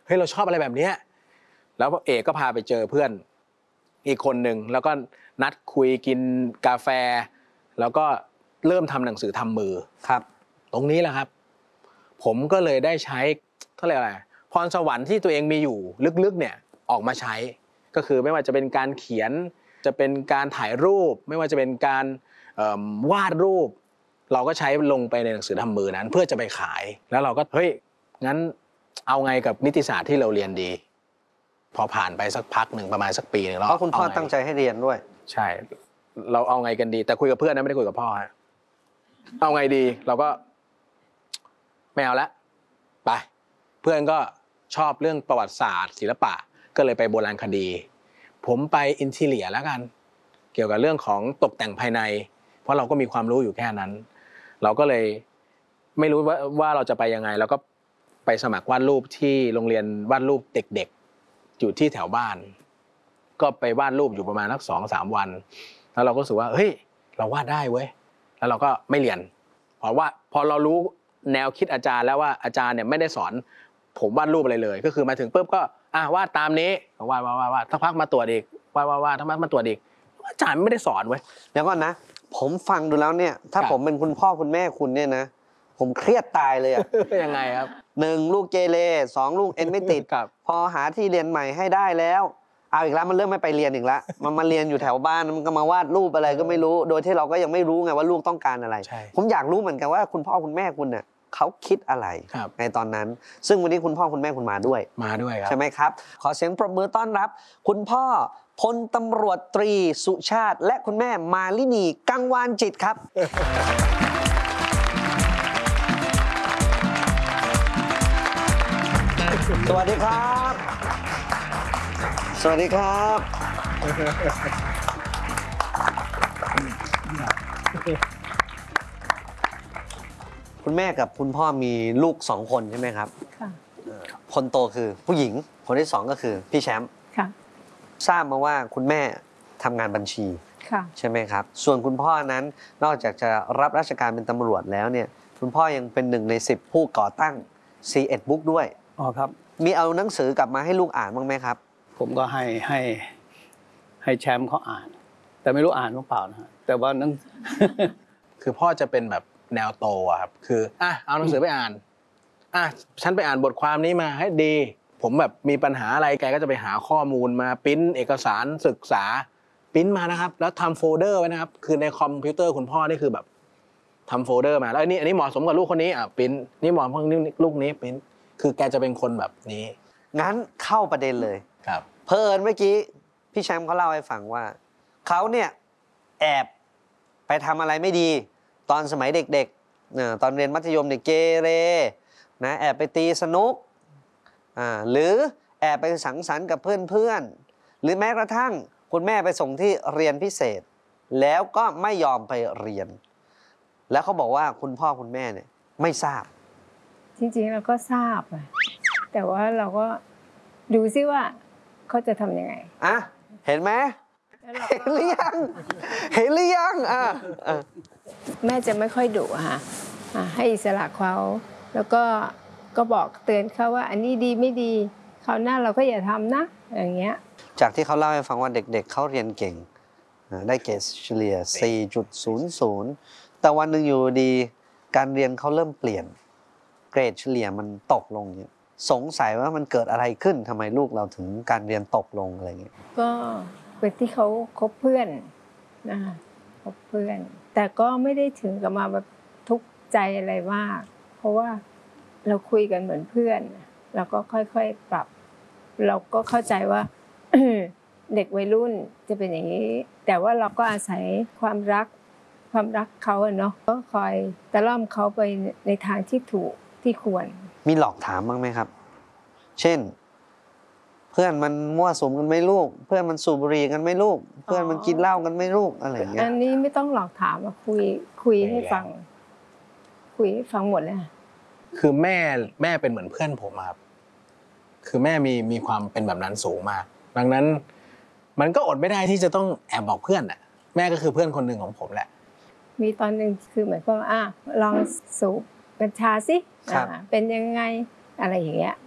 เฮ้ยเราชอบอะไรแบบเนี้ยแล้วเอกก็พาไปเจอเพื่อนอีกคนหนึ่งแล้วก็นัดคุยกินกาแฟแล้วก็เริ่มทำหนังสือทำมือครับตรงนี้แหละครับผมก็เลยได้ใช้เท่าไหร่อะไรพรสวรรค์ที่ตัวเองมีอยู่ลึกๆเนี่ยออกมาใช้ก็คือไม่ว่าจะเป็นการเขียนจะเป็นการถ่ายรูปไม่ว่าจะเป็นการวาดรูปเราก็ใช้ลงไปในหนังสือทำมือนั้นเพื่อจะไปขายแล้วเราก็เฮ้ยงั้นเอาไงกับนิติศาสตร์ที่เราเรียนดีพอผ่านไปสักพักหนึ่งประมาณสักปีนึงเพราะคุณพ่อตั้งใจให้เรียนด้วยใช่เราเอาไงกันดีแต่คุยกับเพื่อนนะไม่ได้คุยกับพ่อฮะเอาไงดีเราก็ไม่เอาละไปเพื่อนก็ชอบเรื่องประวัติศาสตร์ศิลปะก็เลยไปโบราณคดีผมไปอินทีเรียแล้วกันเกี่ยวกับเรื่องของตกแต่งภายในเพราะเราก็มีความรู้อยู่แค่นั้นเราก็เลยไม่รู้ว่าเราจะไปยังไงเราก็ไปสมัครวาดรูปที่โรงเรียนวาดรูปเด็กๆอยู่ที่แถวบ้านก็ไปวาดรูปอยู่ประมาณสัก2-3 วันแล้วเราก็รู้สึกว่าเฮ้ยเราวาดได้เว้ยแล้วเราก็ไม่เรียนเพราะว่าพอเรารู้แนวคิดอาจารย์แล้วว่าอาจารย์เนี่ยไม่ได้สอนผมวาดรูปอะไรเลยก็คือมาถึงปุ๊บก็วาดตามนี้วาดสักพักมาตรวจอีกวาดสักพักมาตรวจอีกอาจารย์ไม่ได้สอนเว้ยเดี๋ยวก่อนนะผมฟังดูแล้วเนี่ยถ้าผมเป็นคุณพ่อคุณแม่คุณเนี่ยนะผมเครียดตายเลยอะยังไงครับ 1ลูกเกเร2ลูกเอ็นไม่ติดพอหาที่เรียนใหม่ให้ได้แล้วเอาอีกแล้วมันเริ่มไม่ไปเรียนอีกแล้วมันมาเรียนอยู่แถวบ้านมันก็มาวาดรูปอะไรก็ไม่รู้โดยที่เราก็ยังไม่รู้ไงว่าลูกต้องการอะไรผมอยากรู้เหมือนกันว่าคุณพ่อคุณแม่คุณเนี่ยเขาคิดอะไรในตอนนั้นซึ่งวันนี้คุณพ่อคุณแม่คุณมาด้วยครับใช่ไหมครับขอเสียงปรบมือต้อนรับคุณพ่อพลตำรวจตรีสุชาติและคุณแม่มาลินีกังวานจิตครับสวัสดีครับสวัสดีครับคุณแม่กับคุณพ่อมีลูก2 คนใช่ไหมครับค่ะคนโตคือผู้หญิงคนที่2ก็คือพี่แชมป์ค่ะทราบมาว่าคุณแม่ทำงานบัญชีค่ะใช่ไหมครับส่วนคุณพ่อนั้นนอกจากจะรับราชการเป็นตำรวจแล้วเนี่ยคุณพ่อยังเป็น1 ใน 10ผู้ก่อตั้ง C1 Book ด้วยอ๋อครับมีเอาหนังสือกลับมาให้ลูกอ่านบ้างไหมครับผมก็ให้แชมป์เขาอ่านแต่ไม่รู้อ่านหรือเปล่านะฮะแต่ว่านั่งคือพ่อจะเป็นแบบแนวโตอะครับคือเอาหนังสือไปอ่านฉันไปอ่านบทความนี้มาให้ดีผมแบบมีปัญหาอะไรแกก็จะไปหาข้อมูลมาปริ้นเอกสารศึกษาปริ้นมานะครับแล้วทำโฟลเดอร์ไว้นะครับคือในคอมพิวเตอร์คุณพ่อนี่คือแบบทำโฟลเดอร์มาแล้วอันนี้เหมาะสมกับลูกคนนี้ปริ้นนี่เหมาะกับลูกนี้ปริ้นคือแกจะเป็นคนแบบนี้งั้นเข้าประเด็นเลยครับเพิ่นเมื่อกี้พี่แชมป์เขาเล่าให้ฟังว่าเขาเนี่ยแอบไปทำอะไรไม่ดีตอนสมัยเด็กๆตอนเรียนมัธยมเนี่ยเกเรนะแอบไปตีสนุกหรือแอบไปสังสรรค์กับเพื่อนๆหรือแม้กระทั่งคุณแม่ไปส่งที่เรียนพิเศษแล้วก็ไม่ยอมไปเรียนแล้วเขาบอกว่าคุณพ่อคุณแม่เนี่ยไม่ทราบจริงๆเราก็ทราบแต่ว่าเราก็ดูซิว่าเขาจะทำยังไงเห็นไหมเห็นหรือยังแม่จะไม่ค่อยดุค่ะให้อิสระเขาแล้วก็บอกเตือนเขาว่าอันนี้ดีไม่ดีคราวหน้าเราก็อย่าทำนะอย่างเงี้ยจากที่เขาเล่าให้ฟังว่าเด็กๆเขาเรียนเก่งได้เกรดเฉลี่ย 4.00 แต่วันหนึ่งอยู่ดีการเรียนเขาเริ่มเปลี่ยนเกรดเฉลี่ยมันตกลงเนี่ยสงสัยว่ามันเกิดอะไรขึ้นทำไมลูกเราถึงการเรียนตกลงอะไรเงี้ยก็เป็นที่เขาคบเพื่อนนะคะคบเพื่อนแต่ก็ไม่ได้ถึงกับมาแบบทุกข์ใจอะไรมากเพราะว่าเราคุยกันเหมือนเพื่อนเราก็ค่อยๆปรับเราก็เข้าใจว่า เด็กวัยรุ่นจะเป็นอย่างนี้แต่ว่าเราก็อาศัยความรักเขาเนาะก็คอยตะล่อมเขาไปในทางที่ถูกที่ควรมีหลอกถามบ้างไหมครับเช่นเพื่อนมันมั่วสุมกันไหมลูกเพื่อนมันสูบบุหรี่กันไหมลูกเพื่อนมันกินเหล้ากันไหมลูกอะไรอย่างเงี้ยอันนี้ไม่ต้องหลอกถามคุยให้ฟังหมดเลยคือแม่เป็นเหมือนเพื่อนผมครับคือแม่มีความเป็นแบบนั้นสูงมากดังนั้นมันก็อดไม่ได้ที่จะต้องแอบบอกเพื่อนน่ะแม่ก็คือเพื่อนคนหนึ่งของผมแหละมีตอนนึงคือเหมือนกับลองสูบกัญชาสิเป็นยังไงอะไรอย่างเงี้ย